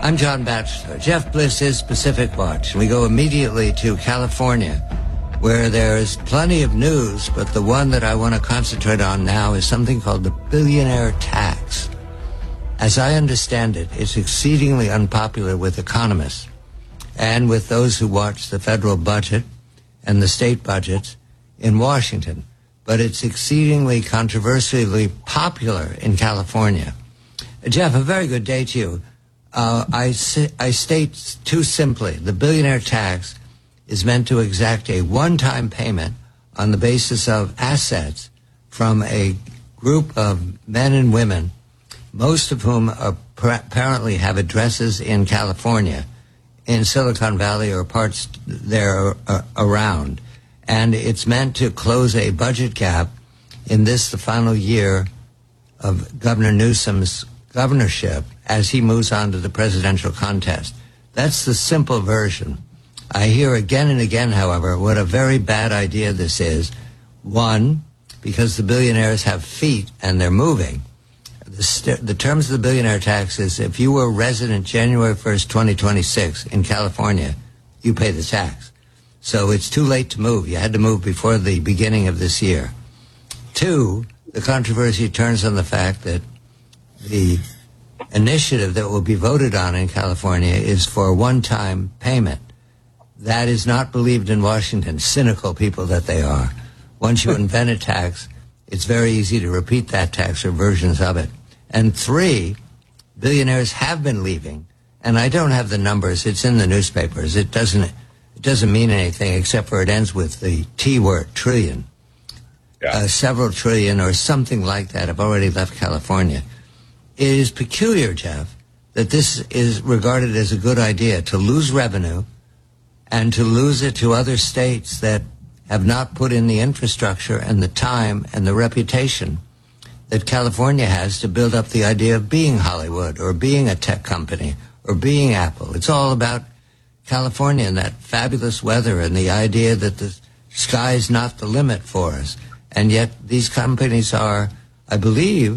I'm John Batchelor. Jeff Bliss is Pacific Watch. We go immediately to California, where there's plenty of news, but the one that I want to concentrate on now is something called the billionaire tax. As I understand it, it's exceedingly unpopular with economists and with those who watch the federal budget and the state budgets in Washington, but it's exceedingly controversially popular in California. Jeff, a very good day to you. I state too simply, the billionaire tax is meant to exact a one-time payment on the basis of assets from a group of men and women, most of whom apparently have addresses in California, in Silicon Valley or parts there around. And it's meant to close a budget gap in this, the final year of Governor Newsom's governorship as he moves on to the presidential contest. That's the simple version. I hear again and again, however, what a very bad idea this is. One, because the billionaires have feet and they're moving. The terms of the billionaire tax is if you were a resident January 1st, 2026 in California, you pay the tax. So it's too late to move. You had to move before the beginning of this year. Two, the controversy turns on the fact that the initiative that will be voted on in California is for a one-time payment. That is not believed in Washington, cynical people that they are. Once you invent a tax, it's very easy to repeat that tax or versions of it. And three, billionaires have been leaving, and I don't have the numbers. It's in the newspapers. It doesn't mean anything except for it ends with the T word, trillion. Yeah. Several trillion or something like that have already left California. It is peculiar, Jeff, that this is regarded as a good idea, to lose revenue and to lose it to other states that have not put in the infrastructure and the time and the reputation that California has to build up the idea of being Hollywood or being a tech company or being Apple. It's all about California and that fabulous weather and the idea that the sky is not the limit for us. And yet these companies are, I believe,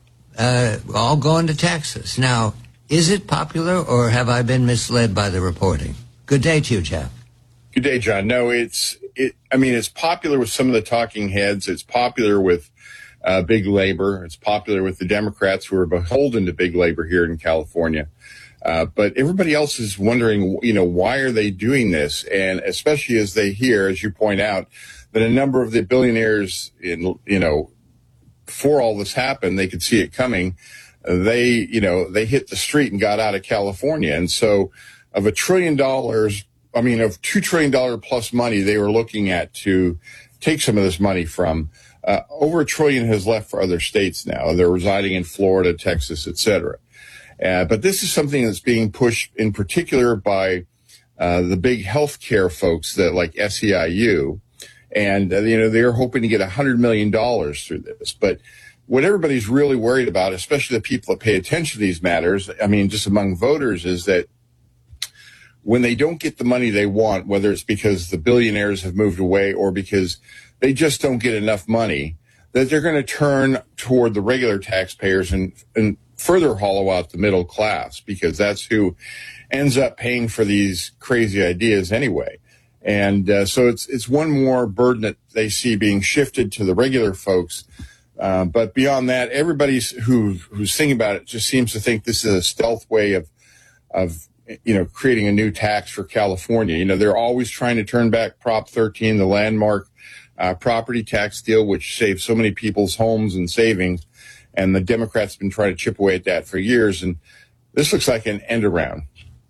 all going to Texas. Now, is it popular or have I been misled by the reporting? Good day to you, Jeff. Good day, John. No, it's popular with some of the talking heads. It's popular with big labor. It's popular with the Democrats who are beholden to big labor here in California. But everybody else is wondering, why are they doing this? And especially as they hear, as you point out, that a number of the billionaires before all this happened, they could see it coming. They hit the street and got out of California. And so of $1 trillion, of $2 trillion plus money they were looking at to take some of this money from, over $1 trillion has left for other states now. They're residing in Florida, Texas, et cetera. But this is something that's being pushed in particular by the big healthcare folks that like SEIU. And, they're hoping to get $100 million through this. But what everybody's really worried about, especially the people that pay attention to these matters, just among voters, is that when they don't get the money they want, whether it's because the billionaires have moved away or because they just don't get enough money, that they're going to turn toward the regular taxpayers and further hollow out the middle class, because that's who ends up paying for these crazy ideas anyway. And so it's one more burden that they see being shifted to the regular folks. But beyond that, everybody who's thinking about it just seems to think this is a stealth way of creating a new tax for California. They're always trying to turn back Prop 13, the landmark property tax deal, which saved so many people's homes and savings. And the Democrats have been trying to chip away at that for years. And this looks like an end around.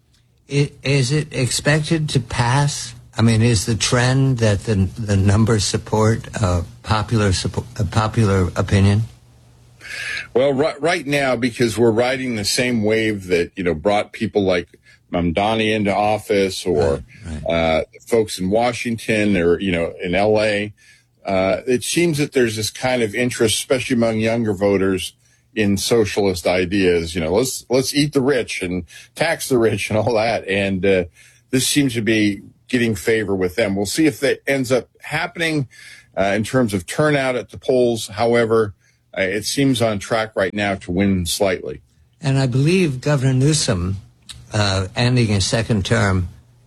Is it expected to pass? Is the trend that the numbers support popular opinion? Well, right now, because we're riding the same wave that, brought people like Mamdani into office or right. Folks in Washington or, in L.A., it seems that there's this kind of interest, especially among younger voters, in socialist ideas. Let's eat the rich and tax the rich and all that. And this seems to be getting favor with them. We'll see if that ends up happening in terms of turnout at the polls. However, it seems on track right now to win slightly. And I believe Governor Newsom ending his second term,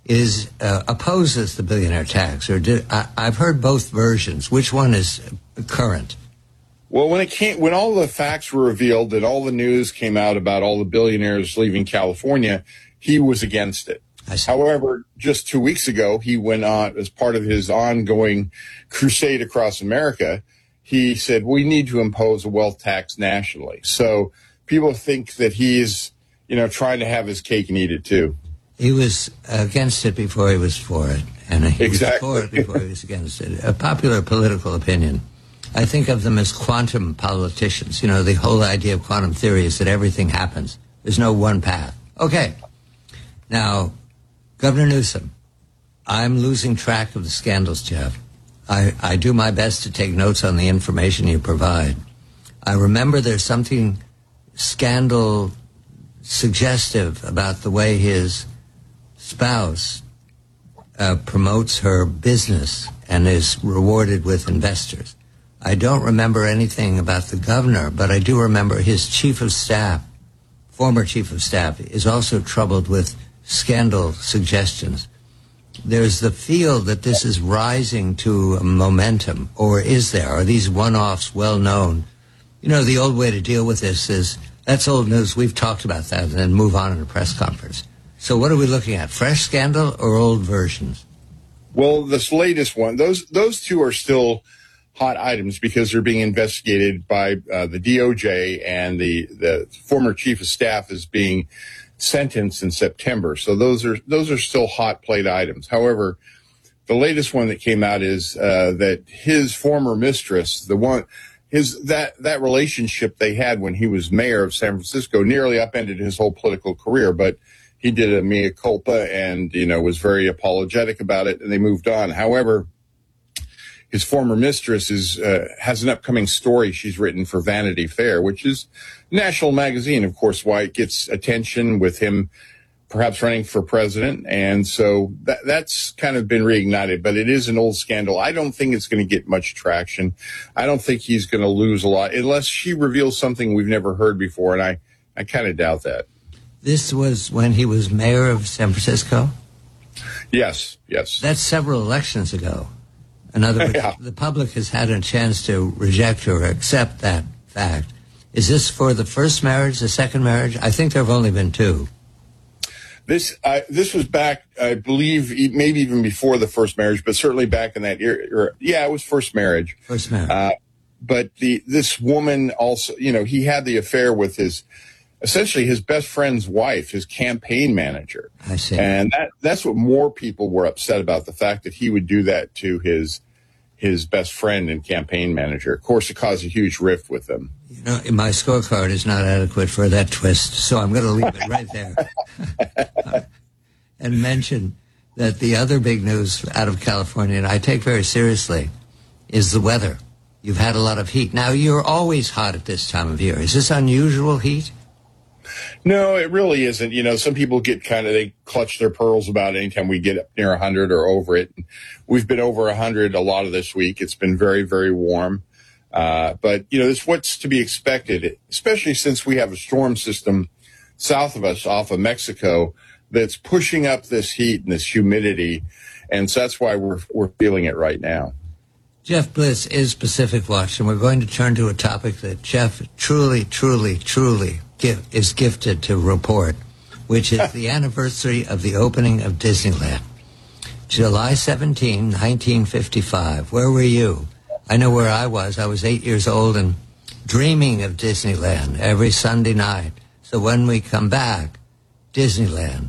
opposes the billionaire tax. I've heard both versions. Which one is current? Well, when all the facts were revealed and all the news came out about all the billionaires leaving California, he was against it. However, just 2 weeks ago, he went on, as part of his ongoing crusade across America, he said, we need to impose a wealth tax nationally. So people think that he's, trying to have his cake and eat it too. He was against it before he was for it. And he Exactly. was for it before he was against it. A popular political opinion. I think of them as quantum politicians. The whole idea of quantum theory is that everything happens. There's no one path. Okay. Now, Governor Newsom, I'm losing track of the scandals, Jeff. I do my best to take notes on the information you provide. I remember there's something scandal suggestive about the way his spouse promotes her business and is rewarded with investors. I don't remember anything about the governor, but I do remember his chief of staff, former chief of staff, is also troubled with scandal suggestions. There's the feel that this is rising to momentum, or is there? Are these one-offs well known? The old way to deal with this is, that's old news, we've talked about that, and then move on in a press conference. So what are we looking at, fresh scandal or old versions? Well, this latest one, those two are still hot items because they're being investigated by the DOJ, and the former chief of staff is being sentenced in September. So those are still hot plate items. However, the latest one that came out is that his former mistress, that relationship they had when he was mayor of San Francisco, nearly upended his whole political career. But he did a mea culpa and was very apologetic about it, and they moved on. However, his former mistress has an upcoming story she's written for Vanity Fair, which is a national magazine, of course, why it gets attention with him perhaps running for president. And so that's kind of been reignited, but it is an old scandal. I don't think it's going to get much traction. I don't think he's going to lose a lot unless she reveals something we've never heard before, and I kind of doubt that. This was when he was mayor of San Francisco? Yes. That's several elections ago. In other words, Yeah. The public has had a chance to reject or accept that fact. Is this for the first marriage, the second marriage? I think there have only been two. This was back, I believe, maybe even before the first marriage, but certainly back in that era. Yeah, it was first marriage. First marriage. But this woman also, he had the affair with essentially his best friend's wife, his campaign manager. I see. And that's what more people were upset about, the fact that he would do that to his best friend and campaign manager. Of course, it caused a huge rift with them. My scorecard is not adequate for that twist, so I'm going to leave it right there. And mention that the other big news out of California, and I take very seriously, is the weather. You've had a lot of heat. Now, you're always hot at this time of year. Is this unusual heat? No, it really isn't. Some people they clutch their pearls about anytime we get up near 100 or over it. We've been over 100 a lot of this week. It's been very, very warm. But it's what's to be expected, especially since we have a storm system south of us off of Mexico that's pushing up this heat and this humidity. And so that's why we're feeling it right now. Jeff Bliss is Pacific Watch, and we're going to turn to a topic that Jeff truly is gifted to report, which is the anniversary of the opening of Disneyland. July 17, 1955. Where were you? I know where I was. I was 8 years old and dreaming of Disneyland every Sunday night. So when we come back, Disneyland,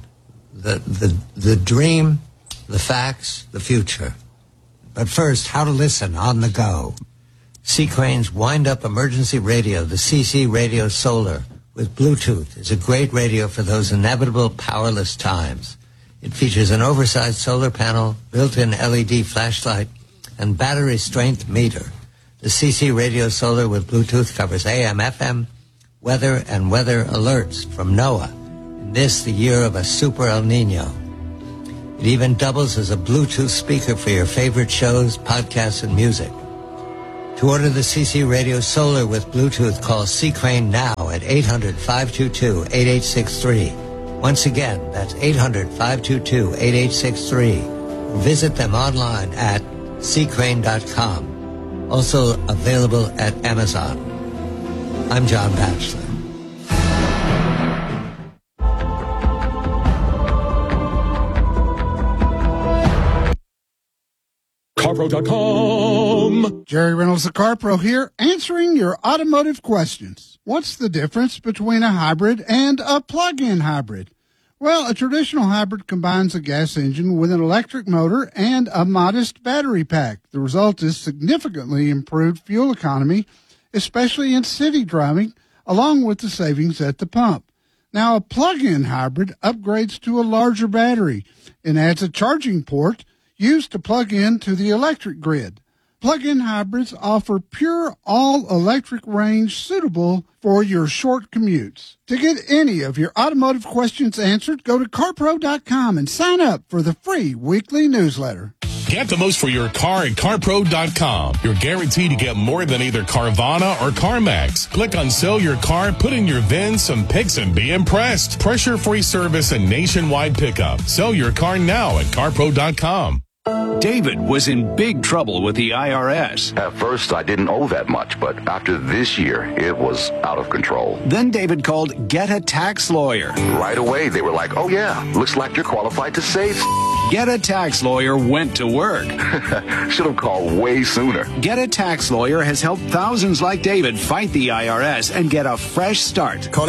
the dream, the facts, the future. But first, how to listen on the go. C. Crane's wind-up emergency radio, the CC Radio Solar, with Bluetooth, is a great radio for those inevitable powerless times. It features an oversized solar panel, built-in LED flashlight, and battery strength meter. The CC Radio Solar with Bluetooth covers AM, FM, weather, and weather alerts from NOAA. In this, the year of a super El Nino. It even doubles as a Bluetooth speaker for your favorite shows, podcasts, and music. To order the CC Radio Solar with Bluetooth, call C. Crane now at 800-522-8863. Once again, that's 800-522-8863. Visit them online at seacrane.com. Also available at Amazon. I'm John Batchelor. CarPro.com. Jerry Reynolds, the CarPro here, answering your automotive questions. What's the difference between a hybrid and a plug-in hybrid? Well, a traditional hybrid combines a gas engine with an electric motor and a modest battery pack. The result is significantly improved fuel economy, especially in city driving, along with the savings at the pump. Now, a plug-in hybrid upgrades to a larger battery and adds a charging port used to plug into the electric grid. Plug-in hybrids offer pure all-electric range suitable for your short commutes. To get any of your automotive questions answered, go to CarPro.com and sign up for the free weekly newsletter. Get the most for your car at CarPro.com. You're guaranteed to get more than either Carvana or CarMax. Click on Sell Your Car, put in your VIN, some pics, and be impressed. Pressure-free service and nationwide pickup. Sell your car now at CarPro.com. David was in big trouble with the IRS. At first, I didn't owe that much, but after this year, it was out of control. Then David called Get a Tax Lawyer. Right away, they were like, oh yeah, looks like you're qualified to save. Get a Tax Lawyer went to work. Should have called way sooner. Get a Tax Lawyer has helped thousands like David fight the IRS and get a fresh start. Call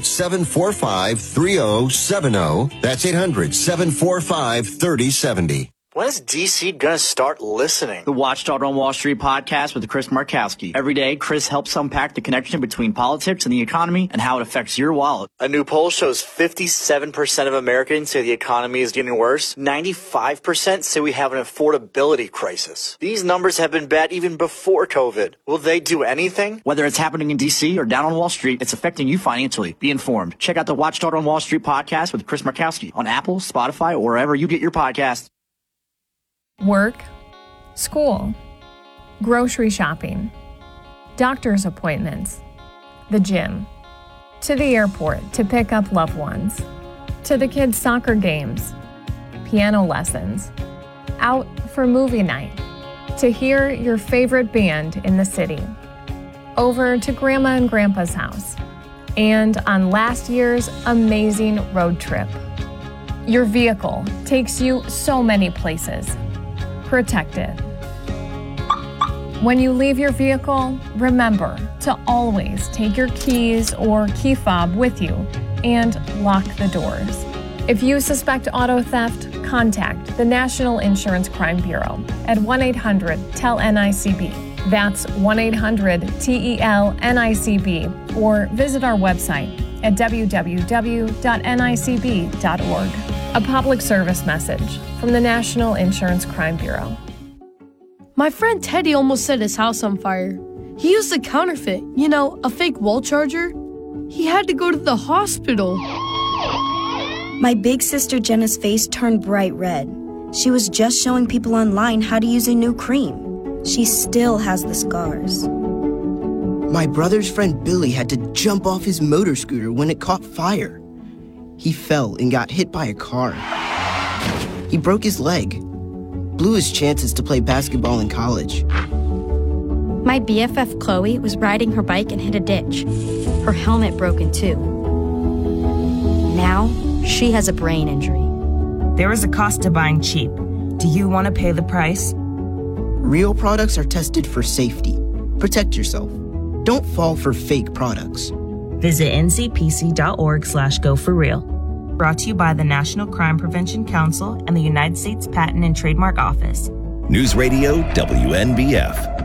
800-745-3070. That's 800-745-3070. When is DC gonna start listening? The Watchdog on Wall Street podcast with Chris Markowski. Every day, Chris helps unpack the connection between politics and the economy and how it affects your wallet. A new poll shows 57% of Americans say the economy is getting worse. 95% say we have an affordability crisis. These numbers have been bad even before COVID. Will they do anything? Whether it's happening in DC or down on Wall Street, it's affecting you financially. Be informed. Check out the Watchdog on Wall Street podcast with Chris Markowski on Apple, Spotify, or wherever you get your podcasts. Work, school, grocery shopping, doctor's appointments, the gym, to the airport to pick up loved ones, to the kids' soccer games, piano lessons, out for movie night, to hear your favorite band in the city, over to Grandma and Grandpa's house, and on last year's amazing road trip. Your vehicle takes you so many places. Protect it. When you leave your vehicle, remember to always take your keys or key fob with you and lock the doors. If you suspect auto theft, contact the National Insurance Crime Bureau at 1-800-TEL-NICB. That's 1-800-TEL-NICB, or visit our website at www.nicb.org. A public service message from the National Insurance Crime Bureau. My friend Teddy almost set his house on fire. He used a counterfeit, a fake wall charger. He had to go to the hospital. My big sister Jenna's face turned bright red. She was just showing people online how to use a new cream. She still has the scars. My brother's friend Billy had to jump off his motor scooter when it caught fire. He fell and got hit by a car. He broke his leg, blew his chances to play basketball in college. My BFF Chloe was riding her bike and hit a ditch. Her helmet broke in two. Now, she has a brain injury. There is a cost to buying cheap. Do you want to pay the price? Real products are tested for safety. Protect yourself. Don't fall for fake products. Visit ncpc.org/go4real. Brought to you by the National Crime Prevention Council and the United States Patent and Trademark Office. News Radio WNBF.